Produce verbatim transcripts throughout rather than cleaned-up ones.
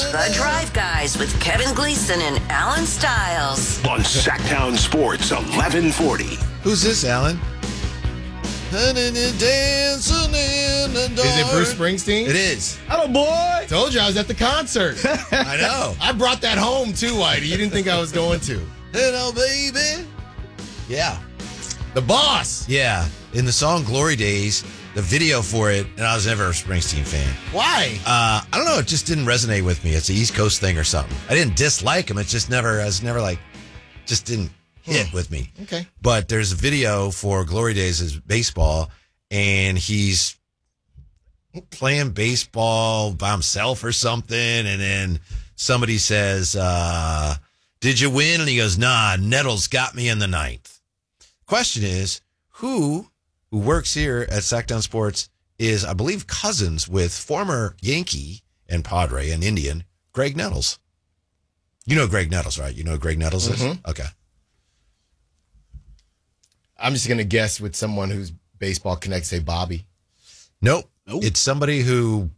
The Drive Guys with Kevin Gleason and Alan Stiles. On Sacktown Sports eleven forty. Who's this, Alan? Is it Bruce Springsteen? It is. Hello, boy. Told you I was at the concert. I know. I brought that home, too, Whitey. You didn't think I was going to. Hello, baby. Yeah. The boss. Yeah. In the song Glory Days, the video for it, and I was never a Springsteen fan. Why? Uh, I don't know. It just didn't resonate with me. It's an East Coast thing or something. I didn't dislike him. It just never, I was never like, just didn't hit Hmm. with me. Okay. But there's a video for Glory Days is baseball, and he's playing baseball by himself or something, and then somebody says, uh, did you win? And he goes, nah, Nettles got me in the ninth. Question is, who who works here at Sacktown Sports is, I believe, cousins with former Yankee and Padre and Indian Greg Nettles. You know Greg Nettles, right? You know who Greg Nettles is? Mm-hmm. Okay. I'm just going to guess with someone who's baseball connects, say Bobby. Nope. nope. It's somebody who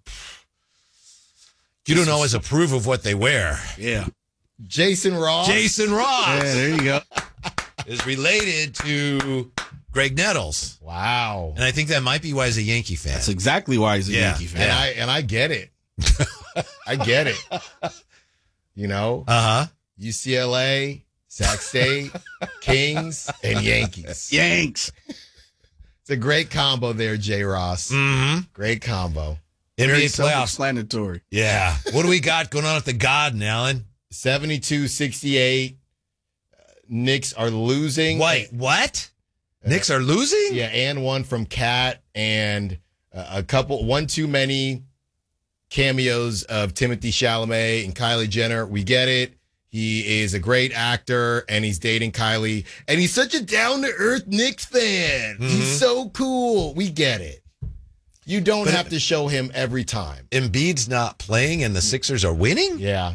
you don't always approve of what they wear. Yeah. Jason Ross. Jason Ross. Yeah, there you go. Is related to Greg Nettles. Wow. And I think that might be why he's a Yankee fan. That's exactly why he's a Yeah. Yankee fan. And I and I get it. I get it. You know, Uh-huh. U C L A, Sac State, Kings, and Yankees. Yanks. It's a great combo there, J. Ross. Mm-hmm. Great combo. N B Very A playoffs. self-explanatory. Yeah. What do we got going on at the Garden, Alan? seventy-two sixty-eight. Uh, Knicks are losing. Wait, what? Knicks are losing? Yeah, and one from Cat and uh, a couple, one too many cameos of Timothy Chalamet and Kylie Jenner. We get it. He is a great actor, and he's dating Kylie, and he's such a down-to-earth Knicks fan. Mm-hmm. He's so cool. We get it. You don't But have to show him every time. Embiid's not playing and the Sixers are winning? Yeah.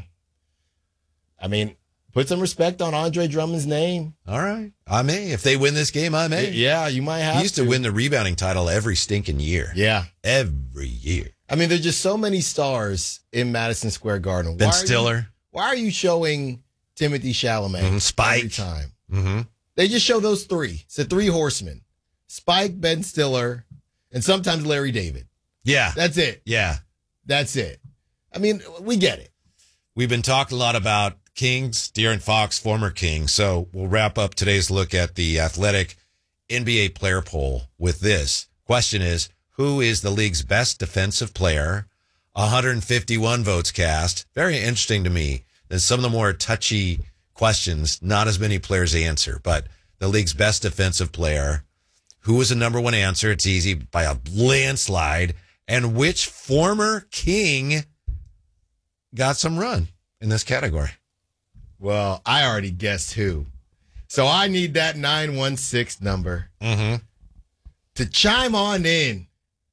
I mean, put some respect on Andre Drummond's name. All right. I may. If they win this game, I may. Yeah, you might have He used to win the rebounding title every stinking year. Yeah. Every year. I mean, there's just so many stars in Madison Square Garden. Ben Why are you- Stiller. Why are you showing Timothy Chalamet Mhm, Spike. every time? Mm-hmm. They just show those three. It's the three horsemen. Spike, Ben Stiller, and sometimes Larry David. Yeah. That's it. Yeah. That's it. I mean, we get it. We've been talking a lot about Kings, De'Aaron Fox, former King. So we'll wrap up today's look at the Athletic N B A player poll with this. Question is, who is the league's best defensive player? one hundred fifty-one votes cast. Very interesting to me. Then some of the more touchy questions, not as many players answer, but the league's best defensive player. Who was the number one answer? It's easy by a landslide. And which former King got some run in this category? Well, I already guessed who. So I need that nine one six number Mm-hmm. to chime on in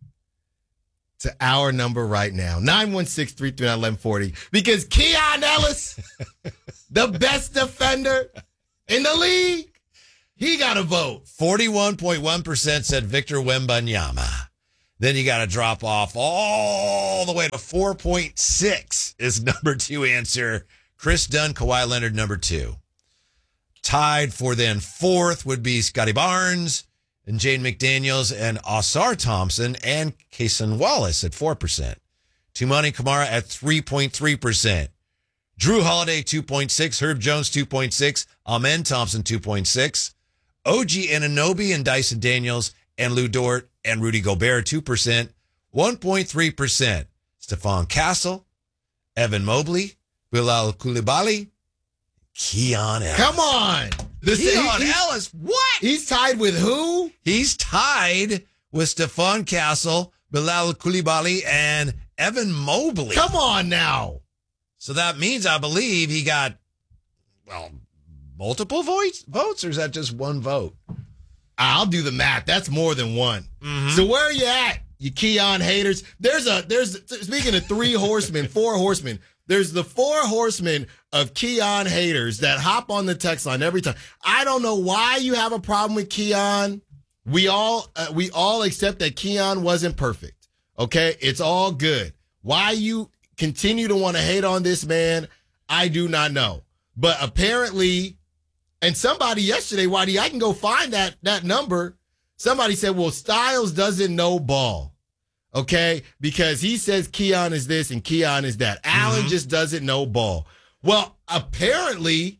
to our number right now. nine one six, three three nine, one one four zero. Because Keon Ellis, the best defender in the league, he got a vote. forty-one point one percent said Victor Wembanyama. Then you got to drop off all the way to four point six is number two answer. Chris Dunn, Kawhi Leonard, number two. Tied for then fourth would be Scotty Barnes and Jane McDaniels and Osar Thompson and Kason Wallace at four percent. Tumani Kamara at three point three percent. Drew Holiday, two point six. Herb Jones, two point six. Amen Thompson, two point six. O G Anunoby and Dyson Daniels and Lou Dort and Rudy Gobert, two percent. one point three percent. Stephon Castle, Evan Mobley, Bilal Coulibaly, Keon Ellis. Come on. The, Keon he- he- Ellis, what? He's tied with who? He's tied with Stephon Castle, Bilal Coulibaly, and Evan Mobley. Come on now. So that means, I believe, he got, well, multiple votes, votes, or is that just one vote? I'll do the math. That's more than one. Mm-hmm. So where are you at, you Keon haters? There's a there's speaking of three horsemen, four horsemen. There's the four horsemen of Keon haters that hop on the text line every time. I don't know why you have a problem with Keon. We all uh, we all accept that Keon wasn't perfect. Okay, it's all good. Why you continue to want to hate on this man, I do not know. But apparently, and somebody yesterday, Whitey, I can go find that that number. Somebody said, well, Styles doesn't know ball. Okay? Because he says Keon is this and Keon is that. Mm-hmm. Allen just doesn't know ball. Well, apparently,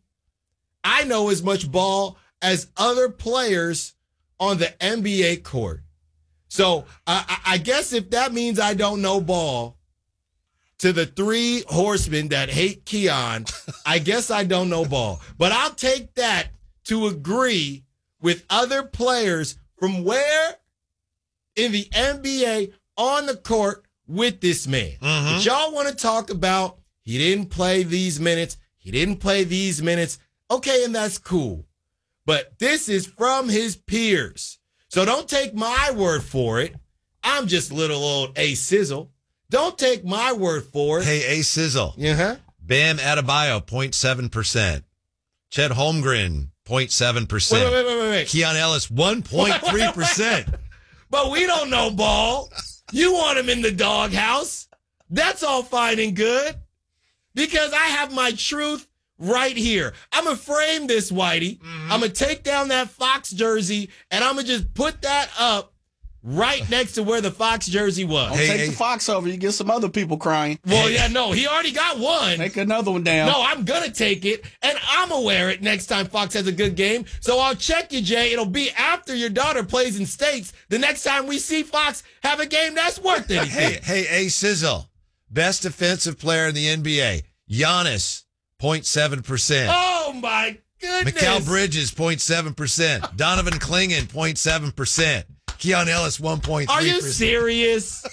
I know as much ball as other players on the N B A court. So I, I guess if that means I don't know ball, to the three horsemen that hate Keon, I guess I don't know ball. But I'll take that to agree with other players from where in the N B A on the court with this man. Mm-hmm. But y'all want to talk about he didn't play these minutes, he didn't play these minutes. Okay, and that's cool. But this is from his peers. So don't take my word for it. I'm just little old A Sizzle. Don't take my word for it. Hey, A Sizzle. Uh-huh. Bam Adebayo, zero point seven percent. Chet Holmgren, zero point seven percent. Wait, wait, wait, wait, wait. Keon Ellis, one point three percent. But we don't know ball. You want him in the doghouse. That's all fine and good. Because I have my truth right here. I'm going to frame this, Whitey. Mm-hmm. I'm going to take down that Fox jersey, and I'm going to just put that up right next to where the Fox jersey was. Don't Hey, take hey. the Fox over. You get some other people crying. Well, yeah, no, he already got one. Take another one down. No, I'm going to take it, and I'm going to wear it next time Fox has a good game. So I'll check you, Jay. It'll be after your daughter plays in States. The next time we see Fox have a game that's worth anything. Hey, hey, A Sizzle, best defensive player in the N B A, Giannis, zero point seven percent. Oh, my goodness. Mikal Bridges, zero point seven percent. Donovan Clingan, zero point seven percent. Keon Ellis, one point three percent. Are you serious?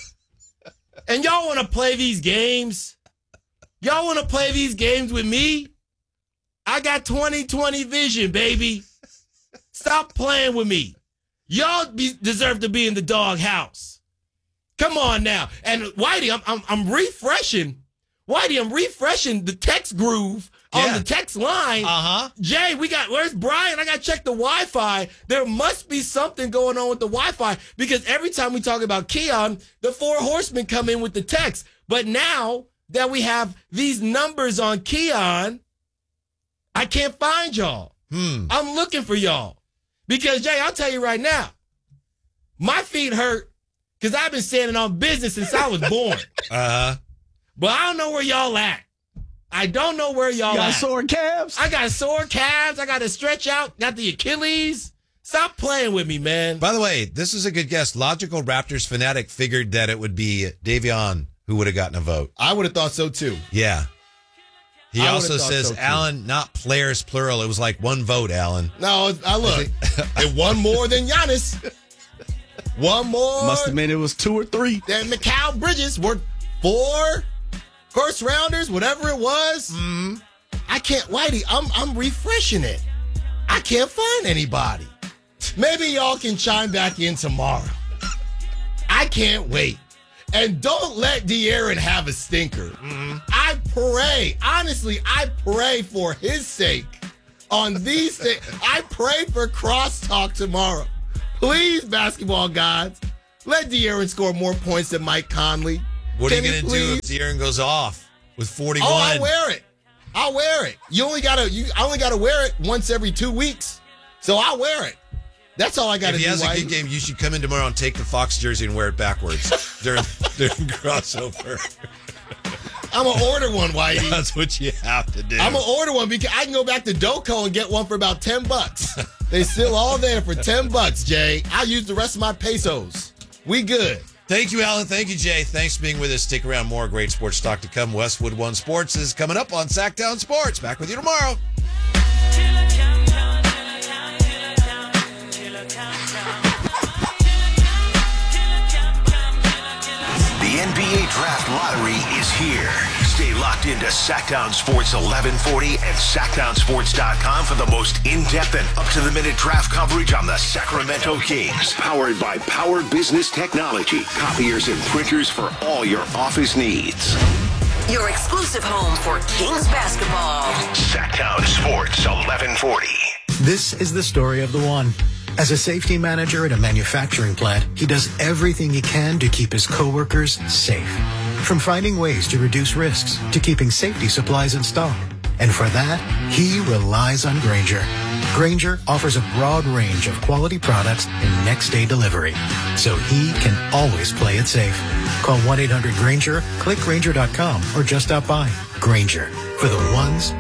And y'all want to play these games? Y'all want to play these games with me? I got twenty twenty vision, baby. Stop playing with me. Y'all be, deserve to be in the doghouse. Come on now. And Whitey, I'm, I'm, I'm refreshing. Whitey, I'm refreshing the text groove on Yeah. the text line. Uh-huh. Jay, we got, where's Brian? I got to check the Wi-Fi. There must be something going on with the Wi-Fi because every time we talk about Keon, the four horsemen come in with the text. But now that we have these numbers on Keon, I can't find y'all. Hmm. I'm looking for y'all. Because, Jay, I'll tell you right now, my feet hurt because I've been standing on business since I was born. Uh-huh. But I don't know where y'all at. I don't know where y'all You got at. sore calves? I got sore calves. I got to stretch out. Got the Achilles. Stop playing with me, man. By the way, this is a good guess. Logical Raptors fanatic figured that it would be Davion who would have gotten a vote. I would have thought so, too. Yeah. He I also would've thought says, so, too. Alan, not players, plural. It was like one vote, Alan. No, I look. It won more than Giannis. One more Must have been it was two or three. than Mikal Bridges. Were four first rounders, whatever it was. Mm-hmm. I can't, Whitey, I'm, I'm refreshing it. I can't find anybody. Maybe y'all can chime back in tomorrow. I can't wait. And don't let De'Aaron have a stinker. Mm-hmm. I pray, honestly, I pray for his sake on these things. I pray for crosstalk tomorrow. Please, basketball gods, let De'Aaron score more points than Mike Conley. What are Can you he going to do please? if De'Aaron goes off with forty-one? Oh, I'll wear it. I'll wear it. You only gotta you I only gotta wear it once every two weeks. So I'll wear it. That's all I gotta If he do. has a Whitey. good game, you should come in tomorrow and take the Fox jersey and wear it backwards during, during crossover. I'm gonna order one, Whitey. That's what you have to do. I'm gonna order one because I can go back to Doco and get one for about ten bucks. They still all there for ten bucks, Jay. I'll use the rest of my pesos. We good. Thank you, Alan. Thank you, Jay. Thanks for being with us. Stick around. More great sports talk to come. Westwood One Sports is coming up on Sacktown Sports. Back with you tomorrow. The N B A Draft Lottery is here. Stay locked into Sacktown Sports eleven forty and Sacktown Sports dot com for the most in-depth and up-to-the-minute draft coverage on the Sacramento Kings. Powered by Power Business Technology. Copiers and printers for all your office needs. Your exclusive home for Kings basketball. Sacktown Sports eleven forty. This is the story of the one. As a safety manager at a manufacturing plant, he does everything he can to keep his coworkers safe. From finding ways to reduce risks to keeping safety supplies in stock. And for that, he relies on Grainger. Grainger offers a broad range of quality products and next-day delivery, so he can always play it safe. Call one eight hundred Grainger, click Grainger dot com, or just stop by. Grainger, for the ones.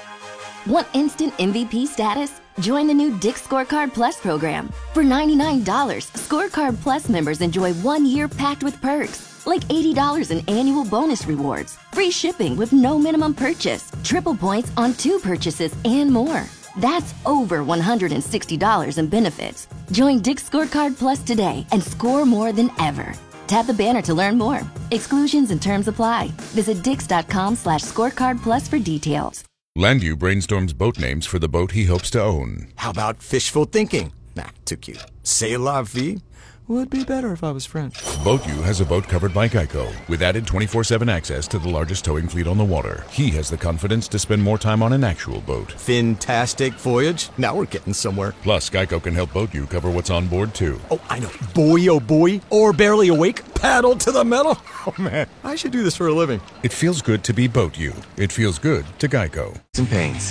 Want instant M V P status? Join the new Dick's Scorecard Plus program. For ninety-nine dollars, Scorecard Plus members enjoy one year packed with perks, like eighty dollars in annual bonus rewards, free shipping with no minimum purchase, triple points on two purchases, and more. That's over one hundred sixty dollars in benefits. Join Dick's Scorecard Plus today and score more than ever. Tap the banner to learn more. Exclusions and terms apply. Visit dix.com slash scorecard plus for details. Landu brainstorms boat names for the boat he hopes to own. How about fishful thinking? Nah, too cute. C'est la vie? Would be better if I was French. BoatU has a boat covered by Geico, with added twenty-four seven access to the largest towing fleet on the water. He has the confidence to spend more time on an actual boat. Fantastic voyage. Now we're getting somewhere. Plus, Geico can help BoatU cover what's on board, too. Oh, I know. Boy, oh boy. Or barely awake. Paddle to the metal. Oh, man. I should do this for a living. It feels good to be BoatU. It feels good to Geico. Some pains.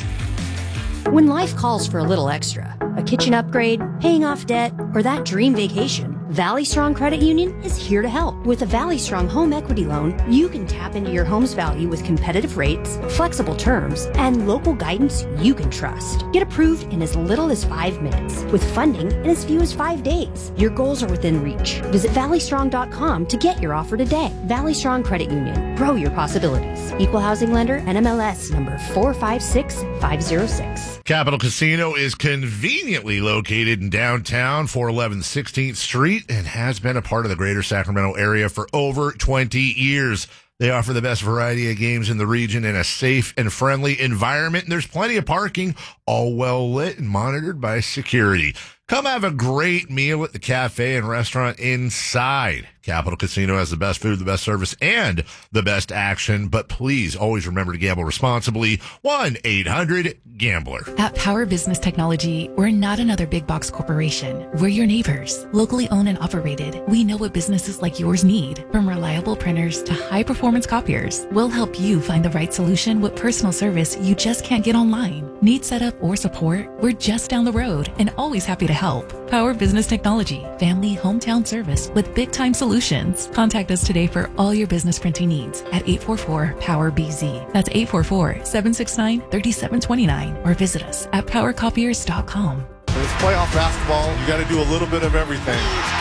When life calls for a little extra, a kitchen upgrade, paying off debt, or that dream vacation, Valley Strong Credit Union is here to help. With a Valley Strong home equity loan, you can tap into your home's value with competitive rates, flexible terms, and local guidance you can trust. Get approved in as little as five minutes, with funding in as few as five days. Your goals are within reach. Visit valley strong dot com to get your offer today. Valley Strong Credit Union. Grow your possibilities. Equal housing lender, N M L S number four five six five zero six. Capital Casino is conveniently located in downtown, four eleven sixteenth Street, and has been a part of the greater Sacramento area for over twenty years. They offer the best variety of games in the region in a safe and friendly environment, and there's plenty of parking, all well lit and monitored by security. Come have a great meal at the cafe and restaurant inside. Capital Casino has the best food, the best service, and the best action. But please always remember to gamble responsibly. one eight hundred gambler. At Power Business Technology, we're not another big box corporation. We're your neighbors, locally owned and operated. We know what businesses like yours need, from reliable printers to high performance copiers. We'll help you find the right solution with personal service you just can't get online. Need setup or support? We're just down the road and always happy to help. Power Business Technology, family hometown service with big time solutions. Contact us today for all your business printing needs at eight four four power B Z. That's eight four four, seven six nine, three seven two nine, or visit us at power copiers dot com. When it's playoff basketball, you got to do a little bit of everything.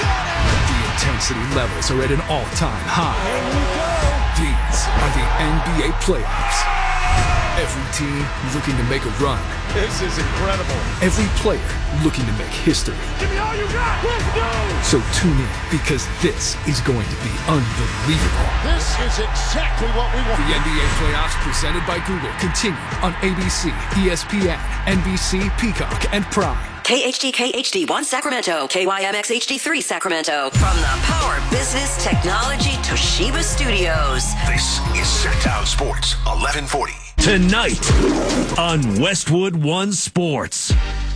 The intensity levels are at an all-time high. These are the N B A playoffs. Every team looking to make a run. This is incredible. Every player looking to make history. Give me all you got. Let's go. So tune in, because this is going to be unbelievable. This is exactly what we want. The N B A playoffs presented by Google continue on A B C, E S P N, N B C, Peacock, and Prime. K H D K H D one Sacramento, K Y M X H D three Sacramento. From the Power Business Technology Toshiba Studios. This is Sacktown Sports eleven forty. Tonight on Westwood One Sports.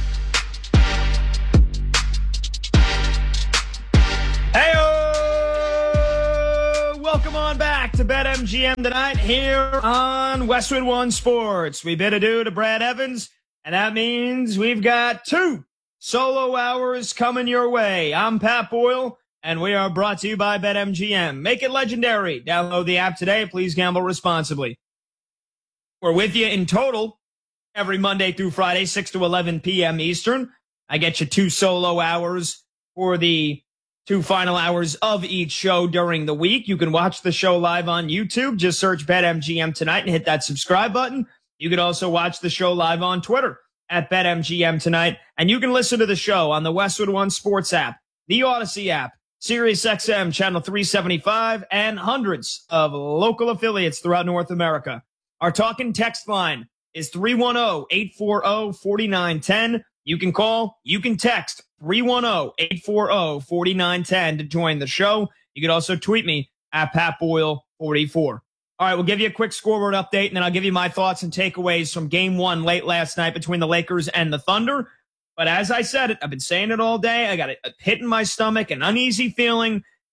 Hey-o! Welcome on back to BetMGM tonight here on Westwood One Sports. We bid adieu to Brad Evans, and that means we've got two solo hours coming your way. I'm Pat Boyle, and we are brought to you by BetMGM. Make it legendary. Download the app today. Please gamble responsibly. We're with you in total every Monday through Friday, six to eleven p.m. Eastern. I get you two solo hours for the two final hours of each show during the week. You can watch the show live on YouTube. Just search BetMGM tonight and hit that subscribe button. You can also watch the show live on Twitter at BetMGM tonight. And you can listen to the show on the Westwood One Sports app, the Odyssey app, SiriusXM Channel three seventy-five, and hundreds of local affiliates throughout North America. Our talking text line is three one zero, eight four zero, four nine one zero. You can call, you can text three one zero, eight four zero, four nine one zero to join the show. You can also tweet me at Pat Boyle forty-four. All right, we'll give you a quick scoreboard update, and then I'll give you my thoughts and takeaways from game one late last night between the Lakers and the Thunder. But as I said it, I've been saying it all day. I got a pit in my stomach, an uneasy feeling.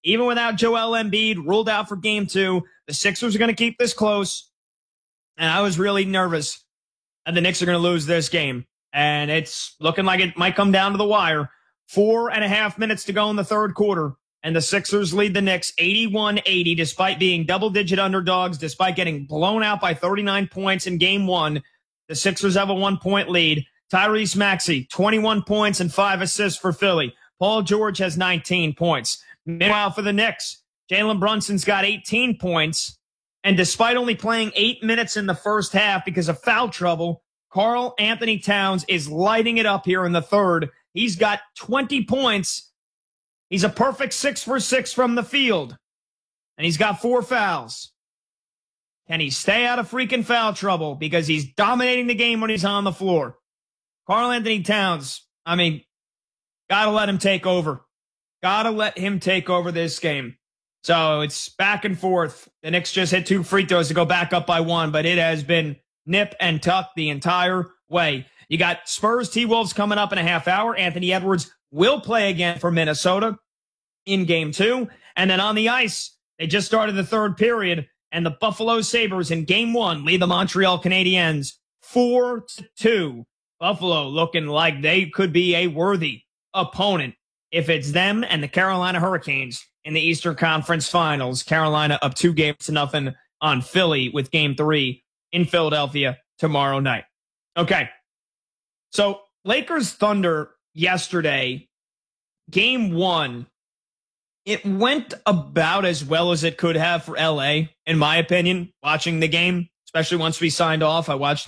even without Joel Embiid ruled out for game two, the Sixers are going to keep this close. And I was really nervous that the Knicks are going to lose this game. And it's looking like it might come down to the wire. Four and a half minutes to go in the third quarter. And the Sixers lead the Knicks eighty-one eighty, despite being double-digit underdogs, despite getting blown out by thirty-nine points in game one. The Sixers have a one-point lead. Tyrese Maxey, twenty-one points and five assists for Philly. Paul George has nineteen points. Meanwhile, for the Knicks, Jalen Brunson's got eighteen points. And despite only playing eight minutes in the first half because of foul trouble, Karl Anthony Towns is lighting it up here in the third. He's got twenty points. He's a perfect six for six from the field. And he's got four fouls. Can he stay out of freaking foul trouble? Because he's dominating the game when he's on the floor. Karl Anthony Towns, I mean, gotta let him take over. Gotta let him take over this game. So it's back and forth. The Knicks just hit two free throws to go back up by one, but it has been nip and tuck the entire way. You got Spurs T-Wolves coming up in a half hour. Anthony Edwards will play again for Minnesota in game two. And then on the ice, they just started the third period, and the Buffalo Sabres in game one lead the Montreal Canadiens four to two. Buffalo looking like they could be a worthy opponent if it's them and the Carolina Hurricanes in the Eastern Conference Finals. Carolina up two games to nothing on Philly with game three in Philadelphia tomorrow night. Okay. So Lakers Thunder yesterday, game one, it went about as well as it could have for L A, in my opinion, watching the game, especially once we signed off. I watched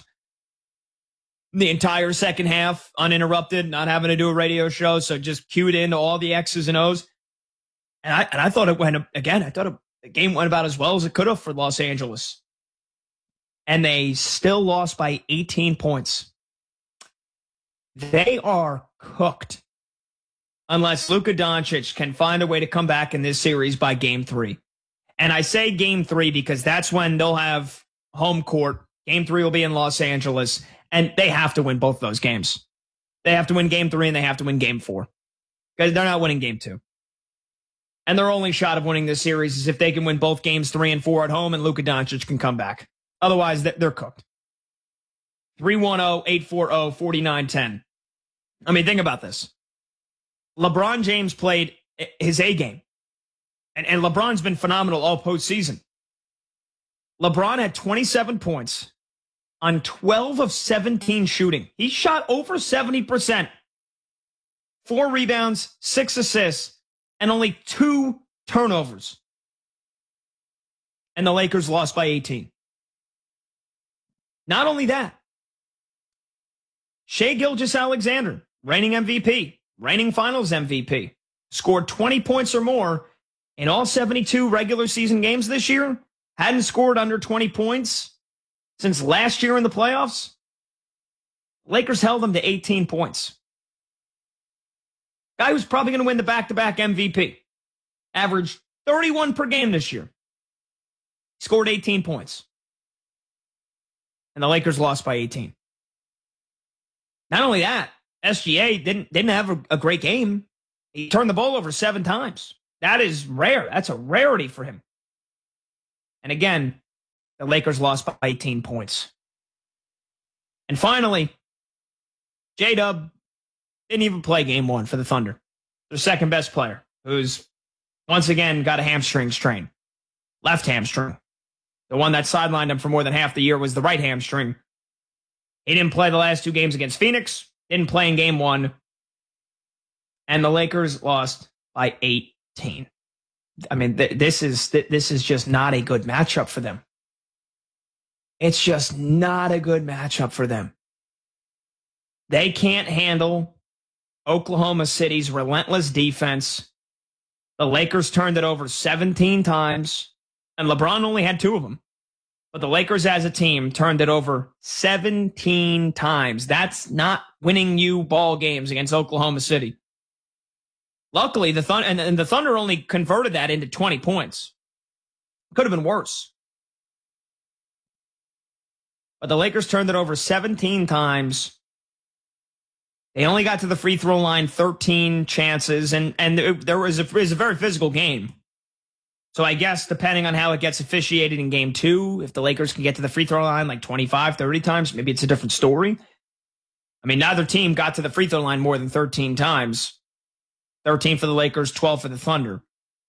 the entire second half uninterrupted, not having to do a radio show, so just cued into all the X's and O's. And I and I thought it went, again, I thought it, the game went about as well as it could have for Los Angeles. And they still lost by eighteen points. They are cooked unless Luka Doncic can find a way to come back in this series by game three. And I say game three because that's when they'll have home court. Game three will be in Los Angeles, and they have to win both those games. They have to win game three, and they have to win game four because they're not winning game two. And their only shot of winning this series is if they can win both games three and four at home and Luka Doncic can come back. Otherwise, they're cooked. three one zero, eight four zero, four nine one zero. I mean, think about this. LeBron James played his A game. And, and LeBron's been phenomenal all postseason. LeBron had twenty-seven points on twelve of seventeen shooting. He shot over seventy percent. Four rebounds, six assists, and only two turnovers. And the Lakers lost by eighteen. Not only that, Shai Gilgeous-Alexander, reigning M V P, reigning finals M V P, scored twenty points or more in all seventy-two regular season games this year. Hadn't scored under twenty points since last year in the playoffs. Lakers held them to eighteen points. Guy who's probably going to win the back-to-back M V P. Averaged thirty-one per game this year. Scored eighteen points. And the Lakers lost by eighteen. Not only that, S G A didn't, didn't have a, a great game. He turned the ball over seven times. That is rare. That's a rarity for him. And again, the Lakers lost by eighteen points. And finally, J-Dub didn't even play game one for the Thunder. Their second best player, who's once again got a hamstring strain. Left hamstring. The one that sidelined him for more than half the year was the right hamstring. He didn't play the last two games against Phoenix. Didn't play in game one. And the Lakers lost by eighteen. I mean, th- this is th- this is just not a good matchup for them. It's just not a good matchup for them. They can't handle Oklahoma City's relentless defense. The Lakers turned it over seventeen times, and LeBron only had two of them. But the Lakers as a team turned it over seventeen times. That's not winning you ball games against Oklahoma City. Luckily, the Thunder and, and the Thunder only converted that into twenty points. Could have been worse. But the Lakers turned it over seventeen times. They only got to the free throw line thirteen chances, and, and there was a, it was a very physical game. So I guess depending on how it gets officiated in game two, if the Lakers can get to the free throw line like twenty-five, thirty times, maybe it's a different story. I mean, neither team got to the free throw line more than thirteen times. thirteen for the Lakers, twelve for the Thunder.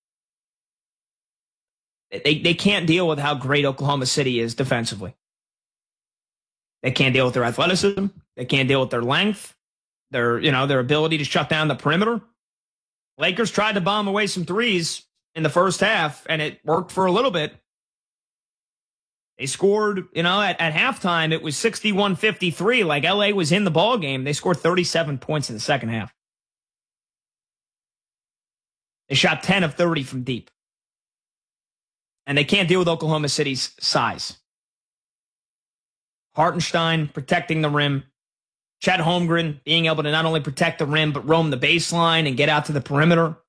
They, they can't deal with how great Oklahoma City is defensively. They can't deal with their athleticism. They can't deal with their length, their, you know, their ability to shut down the perimeter. Lakers tried to bomb away some threes in the first half, and it worked for a little bit. They scored, you know, at, at halftime, it was sixty-one fifty-three. Like L A was in the ball game. They scored thirty-seven points in the second half. They shot ten of thirty from deep. And they can't deal with Oklahoma City's size. Hartenstein protecting the rim. Chet Holmgren being able to not only protect the rim, but roam the baseline and get out to the perimeter.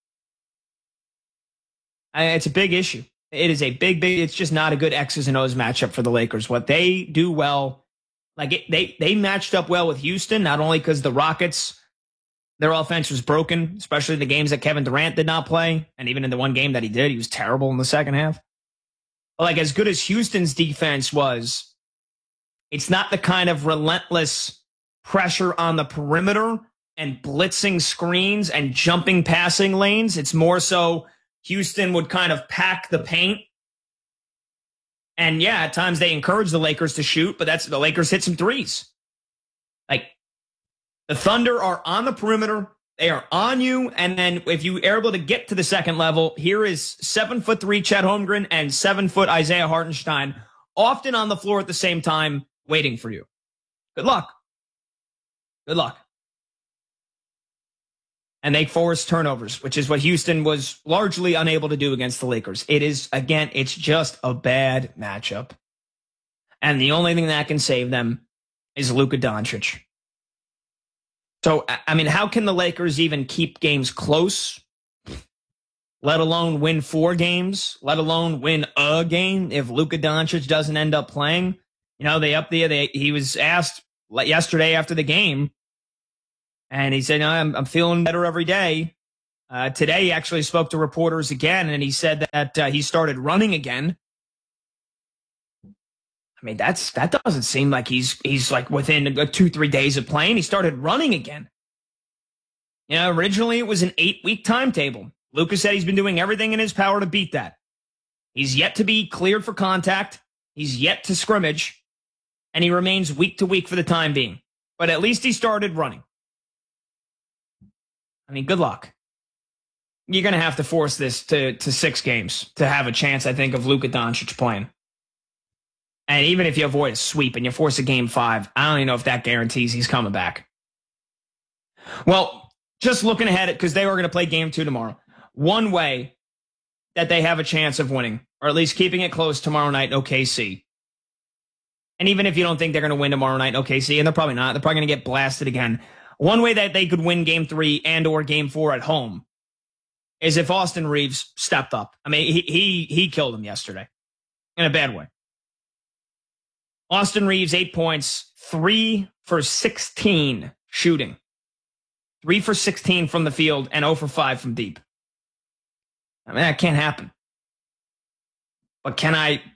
It's a big issue. It is a big, big, it's just not a good X's and O's matchup for the Lakers. What they do well, like it, they, they matched up well with Houston, not only because the Rockets, their offense was broken, especially the games that Kevin Durant did not play. And even in the one game that he did, he was terrible in the second half. But like as good as Houston's defense was, it's not the kind of relentless pressure on the perimeter and blitzing screens and jumping passing lanes. It's more so Houston would kind of pack the paint. And yeah, at times they encourage the Lakers to shoot, but that's the Lakers hit some threes. Like the Thunder are on the perimeter. They are on you. And then if you are able to get to the second level, here is seven foot three Chet Holmgren and seven foot Isaiah Hartenstein, often on the floor at the same time, waiting for you. Good luck. Good luck. And they force turnovers, which is what Houston was largely unable to do against the Lakers. It is, again, it's just a bad matchup. And the only thing that can save them is Luka Doncic. So, I mean, how can the Lakers even keep games close, let alone win four games, let alone win a game if Luka Doncic doesn't end up playing? You know, they up there, they, he was asked yesterday after the game, and he said, no, I'm, I'm feeling better every day. Uh, today, he actually spoke to reporters again, and he said that uh, he started running again. I mean, that's that doesn't seem like he's he's like within two, three days of playing. He started running again. You know, originally it was an eight-week timetable. Luka said he's been doing everything in his power to beat that. He's yet to be cleared for contact. He's yet to scrimmage. And he remains week to week for the time being. But at least he started running. I mean, good luck. You're going to have to force this to, to six games to have a chance, I think, of Luka Doncic playing. And even if you avoid a sweep and you force a game five, I don't even know if that guarantees he's coming back. Well, just looking ahead, because they are going to play game two tomorrow. One way that they have a chance of winning, or at least keeping it close tomorrow night in O K C. And even if you don't think they're going to win tomorrow night in O K C, and they're probably not, they're probably going to get blasted again. One way that they could win game three and or game four at home is if Austin Reeves stepped up. I mean, he he he killed him yesterday in a bad way. Austin Reeves, eight points, three for sixteen shooting. Three for sixteen from the field and zero for five from deep. I mean, that can't happen. But can I